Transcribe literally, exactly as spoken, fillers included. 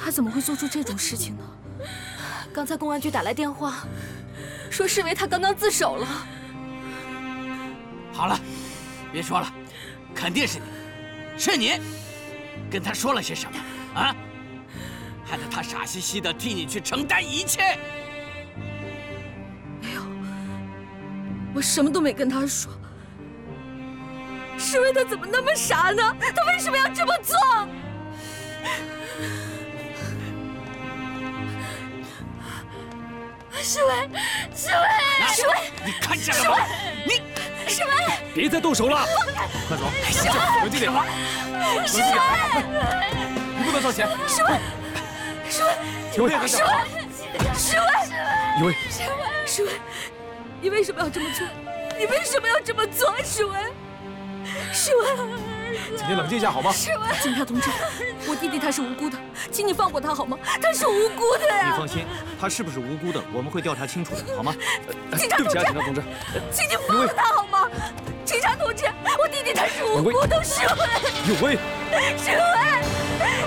他怎么会做出这种事情呢？刚才公安局打来电话，说世维他刚刚自首了。 好了，别说了，肯定是你，是你，跟他说了些什么啊？害得他傻兮兮的替你去承担一切。 没有，我什么都没跟他说。世维他怎么那么傻呢？他为什么要这么做？世维，世维，世维， 你看见了吗？你， 世维， 别再动手了，快走，冷静点，冷静点，你不能上前。 世维，世维， 有位， 世维，世维， 有位， 世维，你为什么要这么做？你为什么要这么做？世维，世维， 请您冷静一下好吗？ 世维，警察同志，我弟弟他是无辜的，请你放过他好吗？他是无辜的呀！ 你放心，他是不是无辜的，我们会调查清楚的，好吗？ 警察同志， 对不起啊，警察同志， 请你放了他好吗？警察同志，我弟弟他是无辜的，世维， 有为， 世维。